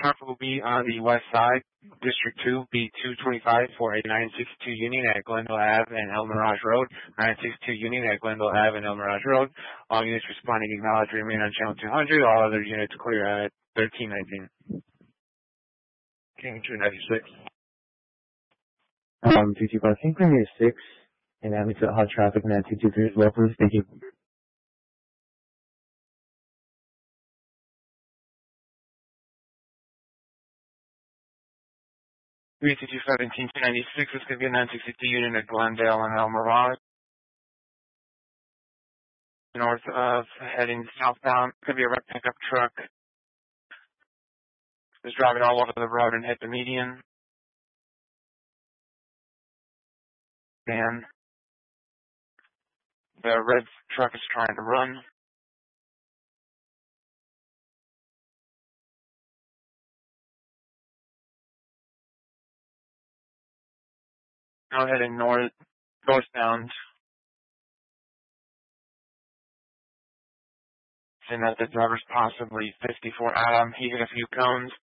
traffic will be on the west side, District 2, B225 for a 962 Union at Glendale Ave and El Mirage Road, 962 Union at Glendale Ave and El Mirage Road. All units responding acknowledge remain on channel 200. All other units clear at 1319. King 296. 225, King Premier 6, and add me to hot traffic, and 223 as well, please. Thank you. 322-17-296, this could be a 962 unit at Glendale and El Mirage. North of heading southbound, could be a red pickup truck. Is driving all over the road and hit the median. And the red truck is trying to run. Now heading northbound. Seeing that the driver's possibly 54 Adam. He hit a few cones.